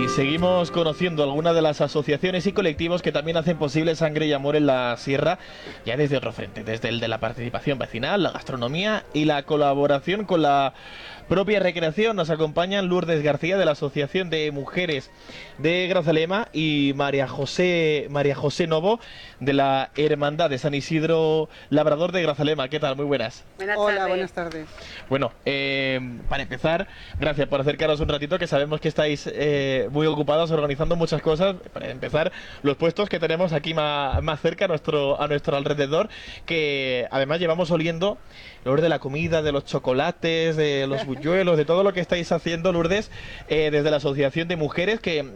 Y seguimos conociendo algunas de las asociaciones y colectivos que también hacen posible Sangre y Amor en la Sierra, ya desde otro frente, desde el de la participación vecinal, la gastronomía y la colaboración con la propia recreación. Nos acompañan Lourdes García de la Asociación de Mujeres de Grazalema y María José Novo de la Hermandad de San Isidro Labrador de Grazalema. ¿Qué tal? Muy buenas. Hola, buenas tardes. Bueno, para empezar, gracias por acercaros un ratito, que sabemos que estáis muy ocupados organizando muchas cosas. Para empezar, los puestos que tenemos aquí más cerca a nuestro alrededor, que además llevamos oliendo el olor de la comida, de los chocolates, de los buñuelos, de todo lo que estáis haciendo, Lourdes, desde la Asociación de Mujeres, que